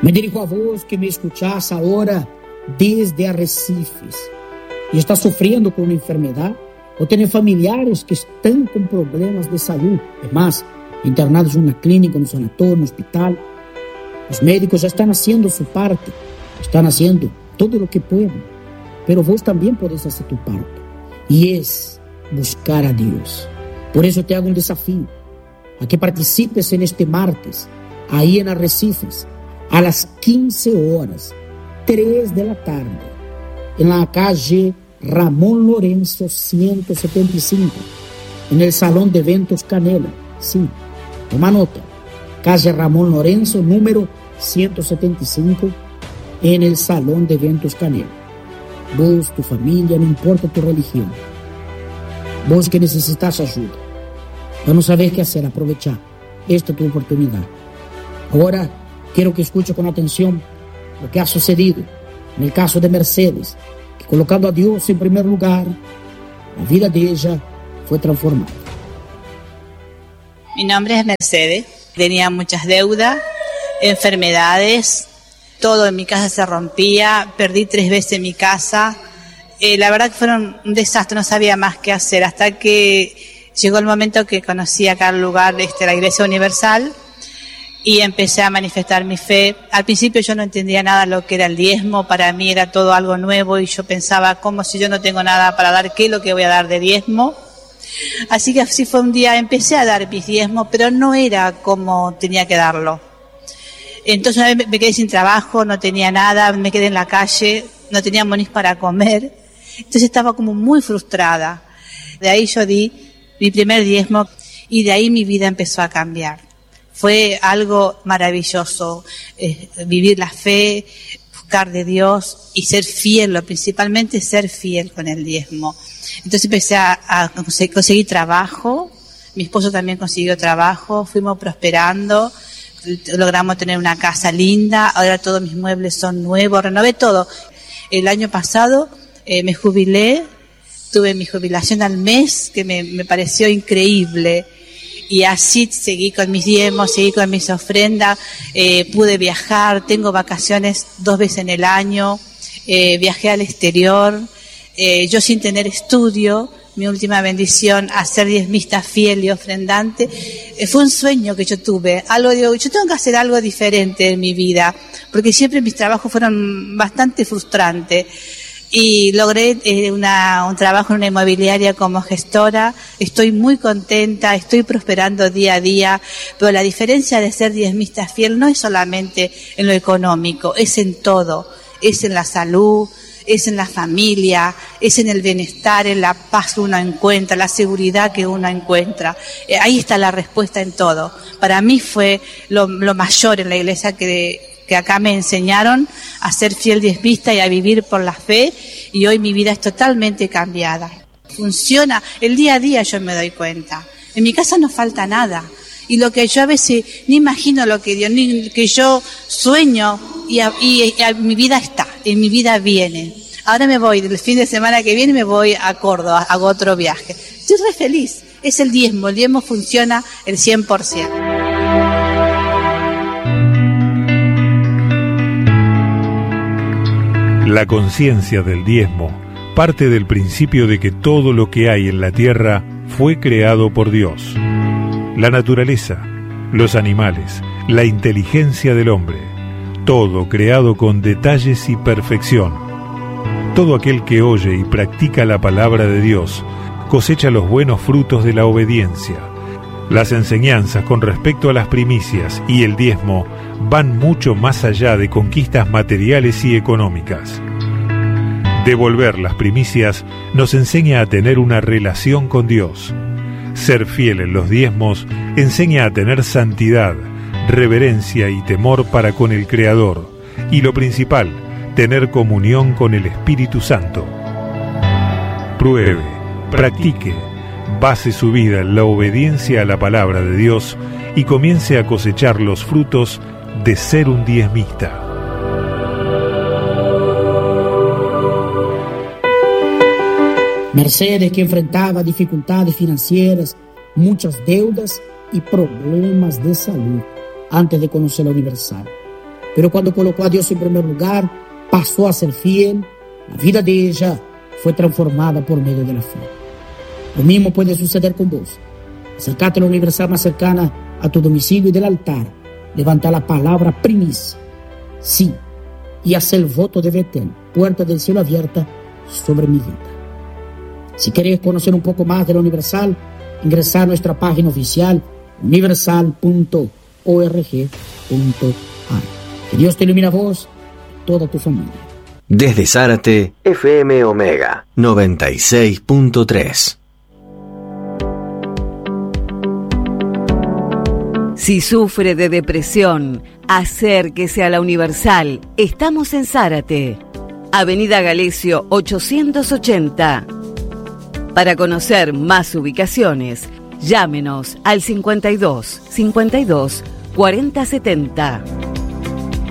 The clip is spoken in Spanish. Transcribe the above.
Me dirijo a vos que me escuchás ahora desde Arrecifes y estás sufriendo con una enfermedad o tienes familiares que están con problemas de salud, además, internados en una clínica, en un sanatorio, en un hospital. Los médicos ya están haciendo su parte, están haciendo todo lo que pueden, pero vos también podés hacer tu parte, y es buscar a Dios. Por eso te hago un desafío, a que participes en este martes, ahí en Arrecifes, a las 15 horas, 3 de la tarde, en la calle Ramón Lorenzo 175, en el Salón de Eventos Canela. Sí, toma nota, calle Ramón Lorenzo, número 175, en el Salón de Eventos Canela. Vos, tu familia, no importa tu religión, vos que necesitas ayuda, vos no sabés qué hacer, aprovechar esta tu oportunidad. Ahora quiero que escuche con atención lo que ha sucedido en el caso de Mercedes, que colocando a Dios en primer lugar, la vida de ella fue transformada. Mi nombre es Mercedes, tenía muchas deudas, enfermedades, todo en mi casa se rompía, perdí 3 veces mi casa. La verdad que fueron un desastre, no sabía más qué hacer, hasta que llegó el momento que conocí acá el lugar, la Iglesia Universal, y empecé a manifestar mi fe. Al principio yo no entendía nada lo que era el diezmo, para mí era todo algo nuevo y yo pensaba, ¿cómo si yo no tengo nada para dar? ¿Qué es lo que voy a dar de diezmo? Así que así fue un día, empecé a dar mis diezmos, pero no era como tenía que darlo. Entonces una vez me quedé sin trabajo, no tenía nada, me quedé en la calle, no tenía ni para comer, entonces estaba como muy frustrada. De ahí yo di mi primer diezmo y de ahí mi vida empezó a cambiar. Fue algo maravilloso, vivir la fe, buscar de Dios y ser fiel, principalmente ser fiel con el diezmo. Entonces empecé a conseguir trabajo, mi esposo también consiguió trabajo, fuimos prosperando, logramos tener una casa linda, ahora todos mis muebles son nuevos, renové todo. El año pasado me jubilé, tuve mi jubilación al mes, que me pareció increíble. Y así seguí con mis diezmos, seguí con mis ofrendas, pude viajar, tengo vacaciones 2 veces en el año, viajé al exterior, yo sin tener estudio, mi última bendición, a ser diezmista fiel y ofrendante, fue un sueño que yo tuve, digo, yo tengo que hacer algo diferente en mi vida, porque siempre mis trabajos fueron bastante frustrantes. Y logré un trabajo en una inmobiliaria como gestora, estoy muy contenta, estoy prosperando día a día, pero la diferencia de ser diezmista fiel no es solamente en lo económico, es en todo, es en la salud, es en la familia, es en el bienestar, en la paz que uno encuentra, la seguridad que uno encuentra. Ahí está la respuesta en todo. Para mí fue lo mayor en la iglesia que acá me enseñaron a ser fiel diezmista y a vivir por la fe, y hoy mi vida es totalmente cambiada. Funciona, el día a día yo me doy cuenta. En mi casa no falta nada, y lo que yo a veces ni imagino lo que Dios, ni que yo sueño, y mi vida está, y mi vida viene. Ahora me voy, el fin de semana que viene me voy a Córdoba, hago otro viaje. Estoy re feliz, es el diezmo funciona el 100%. La conciencia del diezmo parte del principio de que todo lo que hay en la tierra fue creado por Dios. La naturaleza, los animales, la inteligencia del hombre, todo creado con detalles y perfección. Todo aquel que oye y practica la palabra de Dios cosecha los buenos frutos de la obediencia. Las enseñanzas con respecto a las primicias y el diezmo van mucho más allá de conquistas materiales y económicas. Devolver las primicias nos enseña a tener una relación con Dios. Ser fiel en los diezmos enseña a tener santidad, reverencia y temor para con el Creador, y lo principal, tener comunión con el Espíritu Santo. Pruebe, practique, base su vida en la obediencia a la palabra de Dios y comience a cosechar los frutos de ser un diezmista. Mercedes, que enfrentaba dificultades financieras, muchas deudas y problemas de salud antes de conocer la Universal. pero cuando colocó a Dios en primer lugar, pasó a ser fiel. La vida de ella fue transformada por medio de la fe. Lo mismo puede suceder con vos. Acercate a la Universal más cercana a tu domicilio y del altar levanta la palabra primicia, sí, y hace el voto de Betel, puerta del cielo abierta sobre mi vida. Si querés conocer un poco más de la Universal, ingresá a nuestra página oficial universal.org.ar. Que Dios te ilumine a vos y toda tu familia. Desde Zárate, FM Omega 96.3. Si sufre de depresión, acérquese a la Universal. Estamos en Zárate, Avenida Galecio 880. Para conocer más ubicaciones, llámenos al 52 52 40 70.